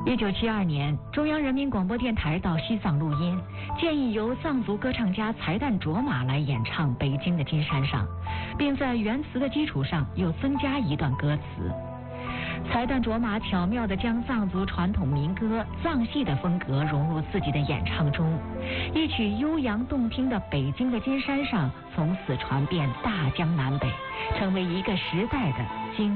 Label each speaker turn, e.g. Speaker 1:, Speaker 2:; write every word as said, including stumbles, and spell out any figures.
Speaker 1: 一九七二年，中央人民广播电台到西藏录音，建议由藏族歌唱家才旦卓玛来演唱《北京的金山上》，并在原词的基础上又增加一段歌词。才旦卓玛巧妙地将藏族传统民歌、藏戏的风格融入自己的演唱中，一曲悠扬动听的《北京的金山上》从此传遍大江南北，成为一个时代的经